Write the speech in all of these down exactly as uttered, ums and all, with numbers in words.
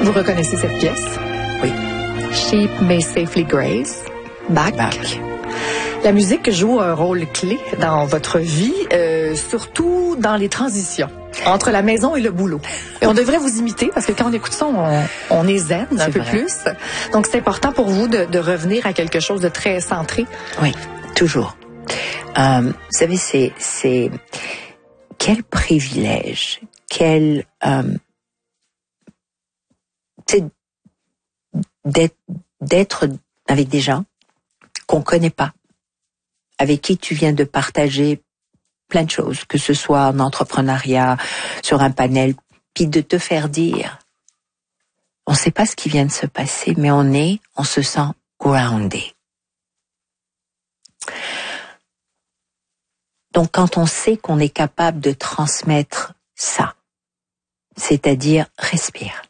Vous reconnaissez cette pièce? Oui. Sheep May Safely Graze, Bach. Bach. La musique joue un rôle clé dans votre vie, euh, surtout dans les transitions entre la maison et le boulot. Et on devrait vous imiter parce que quand on écoute ça, on, on est zen un peu vrai. plus. Donc c'est important pour vous de, de revenir à quelque chose de très centré. Oui, toujours. Euh, vous savez, c'est, c'est quel privilège, quel euh, c'est d'être, d'être avec des gens qu'on connaît pas, avec qui tu viens de partager plein de choses, que ce soit en entrepreneuriat, sur un panel, puis de te faire dire, on sait pas ce qui vient de se passer, mais on est, on se sent grounded. Donc, quand on sait qu'on est capable de transmettre ça, c'est-à-dire respire,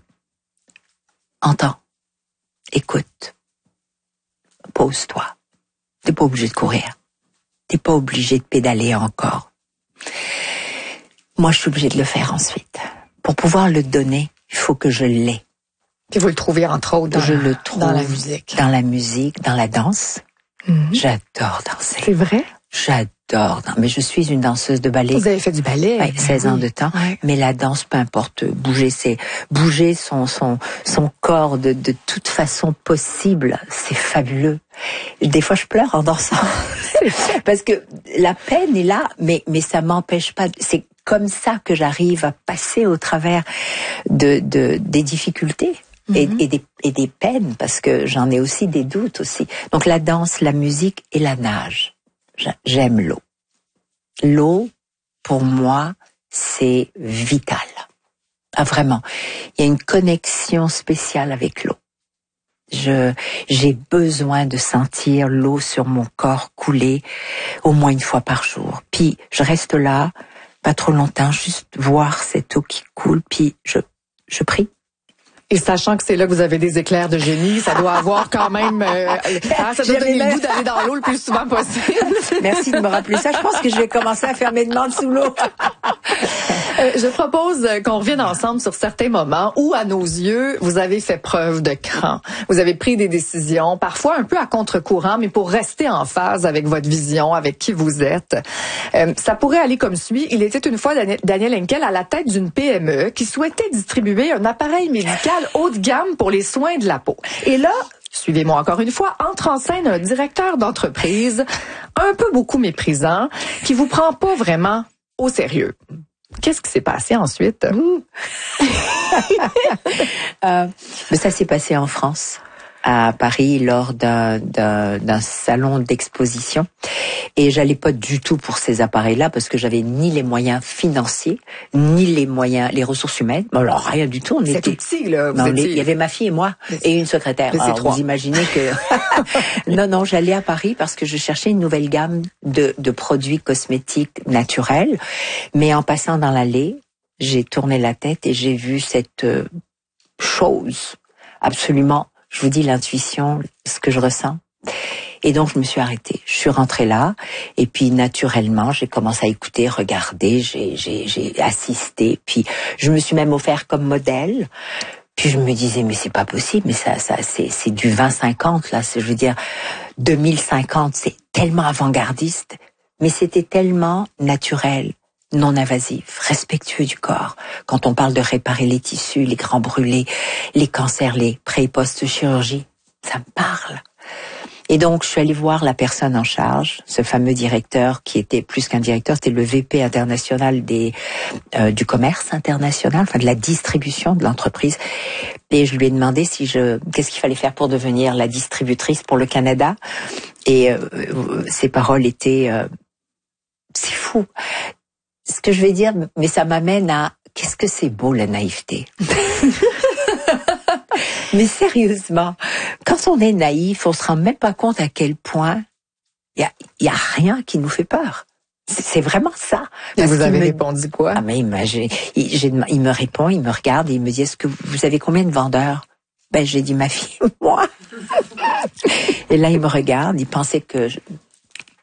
entends, écoute, pose-toi. T'es pas obligé de courir. T'es pas obligé de pédaler encore. Moi, je suis obligée de le faire ensuite. Pour pouvoir le donner, il faut que je l'ai. Puis vous le trouvez entre autres dans, je le trouve dans la musique. Dans la musique, dans la danse. Mm-hmm. J'adore danser. C'est vrai? J'adore. Mais je suis une danseuse de ballet. Vous avez fait du ballet? Ouais, seize ans de temps. Ouais. Mais la danse, peu importe, bouger, c'est bouger son son son corps de de toute façon possible, c'est fabuleux. Des fois, je pleure en dansant parce que la peine est là, mais mais ça m'empêche pas. C'est comme ça que j'arrive à passer au travers de de des difficultés. Et, mm-hmm. et, des, et des peines, parce que j'en ai aussi des doutes aussi. Donc la danse, la musique et la nage. J'aime l'eau. L'eau, pour moi, c'est vital. Ah, vraiment. Il y a une connexion spéciale avec l'eau. Je, j'ai besoin de sentir l'eau sur mon corps couler au moins une fois par jour. Puis je reste là, pas trop longtemps, juste voir cette eau qui coule, puis je, je prie. Et sachant que c'est là que vous avez des éclairs de génie, ça doit avoir quand même... Euh, hein, ça doit donner le goût d'aller dans l'eau le plus souvent possible. Merci de me rappeler ça. Je pense que je vais commencer à faire mes demandes sous l'eau. euh, je propose qu'on revienne ensemble sur certains moments où, à nos yeux, vous avez fait preuve de cran. Vous avez pris des décisions, parfois un peu à contre-courant, mais pour rester en phase avec votre vision, avec qui vous êtes. Euh, ça pourrait aller comme suit. Il était une fois Daniel Henkel à la tête d'une P M E qui souhaitait distribuer un appareil médical haut de gamme pour les soins de la peau. Et là, suivez-moi encore une fois, entre en scène un directeur d'entreprise un peu beaucoup méprisant qui vous prend pas vraiment au sérieux. Qu'est-ce qui s'est passé ensuite? euh, mais ça s'est passé en France, à Paris, lors d'un, d'un, d'un salon d'exposition. Et j'allais pas du tout pour ces appareils-là parce que j'avais ni les moyens financiers, ni les moyens, les ressources humaines. Alors, rien du tout. On c'est était tout petit, là. Vous non, étiez... les, il y avait ma fille et moi et une secrétaire. Mais Alors, trois. Vous imaginez que... non, non, j'allais à Paris parce que je cherchais une nouvelle gamme de, de produits cosmétiques naturels. Mais en passant dans l'allée, j'ai tourné la tête et j'ai vu cette euh, chose absolument... Je vous dis l'intuition, ce que je ressens. Et donc, je me suis arrêtée. Je suis rentrée là. Et puis, naturellement, j'ai commencé à écouter, regarder. J'ai, j'ai, j'ai assisté. Puis, je me suis même offert comme modèle. Puis, je me disais, mais c'est pas possible. Mais ça, ça, c'est, c'est du vingt cinquante, là. C'est, je veux dire, deux mille cinquante. C'est tellement avant-gardiste. Mais c'était tellement naturel. Non invasif, respectueux du corps. Quand on parle de réparer les tissus, les grands brûlés, les cancers, les pré- et post-chirurgie, ça me parle. Et donc, je suis allée voir la personne en charge, ce fameux directeur qui était plus qu'un directeur, c'était le V P international des euh, du commerce international, enfin de la distribution de l'entreprise. Et je lui ai demandé si je, qu'est-ce qu'il fallait faire pour devenir la distributrice pour le Canada. Et euh, ses paroles étaient, euh, c'est fou. Ce que je vais dire, mais ça m'amène à qu'est-ce que c'est beau la naïveté. Mais sérieusement, quand on est naïf, on se rend même pas compte à quel point il y a, y a rien qui nous fait peur. C'est, c'est vraiment ça. Et vous avez me... répondu quoi? Ah mais il, m'a, j'ai, il, j'ai, il me répond, il me regarde et il me dit est-ce que vous avez combien de vendeurs? Ben j'ai dit ma fille, moi. Et là il me regarde, il pensait que je...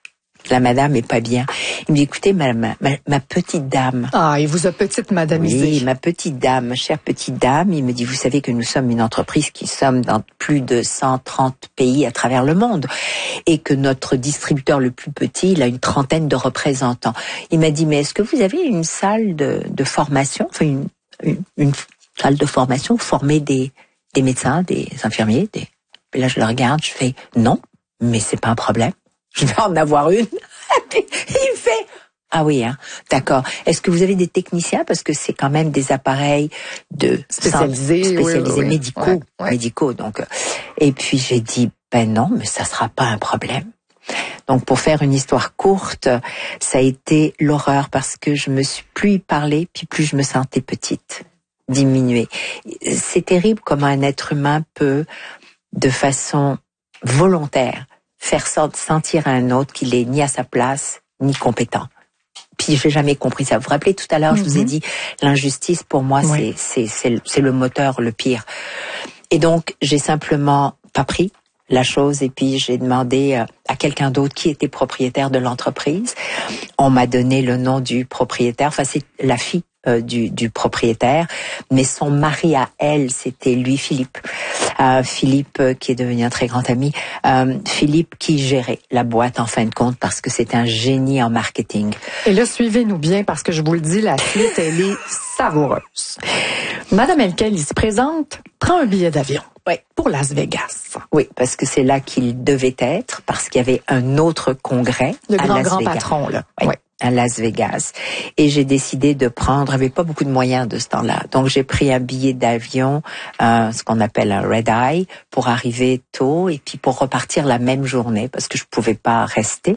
La madame est pas bien. Il me dit, écoutez, ma, ma, ma petite dame. Ah, il vous a petite madamisé. Oui, ma petite dame, ma chère petite dame. Il me dit, vous savez que nous sommes une entreprise qui sommes dans plus de cent trente pays à travers le monde et que notre distributeur le plus petit, il a une trentaine de représentants. Il m'a dit, mais est-ce que vous avez une salle de, de formation, enfin une, une, une salle de formation où former des, des médecins, des infirmiers, des... Et là, je le regarde, je fais, non, mais c'est pas un problème. Je vais en avoir une. Il fait, ah oui, hein, d'accord. Est-ce que vous avez des techniciens parce que c'est quand même des appareils de spécialisés, spécialisés oui, oui, médicaux, ouais, ouais. médicaux. Donc, et puis j'ai dit, ben non, mais ça sera pas un problème. Donc, pour faire une histoire courte, ça a été l'horreur parce que je me suis plus y parler, puis plus je me sentais petite, diminuée. C'est terrible comment un être humain peut, de façon volontaire, faire sentir à un autre qu'il est ni à sa place, ni compétent. Puis j'ai jamais compris ça. Vous vous rappelez tout à l'heure, mm-hmm. je vous ai dit, l'injustice pour moi, oui. c'est, c'est, c'est, c'est le moteur le pire. Et donc, j'ai simplement pas pris la chose et puis j'ai demandé à quelqu'un d'autre qui était propriétaire de l'entreprise. On m'a donné le nom du propriétaire. Enfin, c'est la fille euh, du, du propriétaire, mais son mari à elle, c'était lui, Philippe. Euh, Philippe, euh, qui est devenu un très grand ami. Euh, Philippe qui gérait la boîte en fin de compte parce que c'était un génie en marketing. Et là, suivez-nous bien parce que je vous le dis, la suite, elle est savoureuse. Madame Henkel, il se présente, prend un billet d'avion. Oui. Pour Las Vegas. Oui, parce que c'est là qu'il devait être, parce qu'il y avait un autre congrès le à grand, Las grand Vegas. patron, là. Oui, oui. à Las Vegas. Et j'ai décidé de prendre, j'avais pas beaucoup de moyens de ce temps-là, donc j'ai pris un billet d'avion, euh, ce qu'on appelle un red eye, pour arriver tôt et puis pour repartir la même journée, parce que je pouvais pas rester.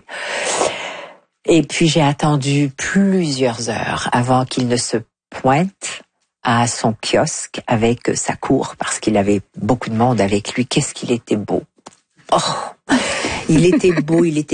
Et puis j'ai attendu plusieurs heures avant qu'il ne se pointe à son kiosque avec sa cour, parce qu'il avait beaucoup de monde avec lui. Qu'est-ce qu'il était beau. Oh, il était beau, il était